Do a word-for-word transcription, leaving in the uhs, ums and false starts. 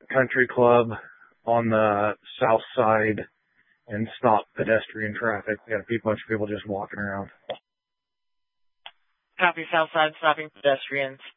country club on the south side and stopped pedestrian traffic. We had a bunch of people just walking around. Copy, south side, stopping pedestrians.